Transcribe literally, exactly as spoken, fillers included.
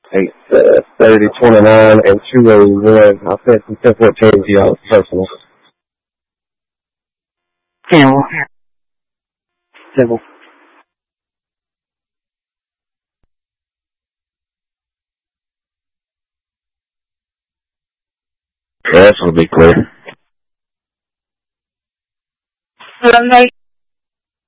eight, uh, thirty, twenty-nine, and two eighty-one. I sent some ten fourteen to y'all personal. Simple. Simple. Yeah, this will be clear. Hello, Nate.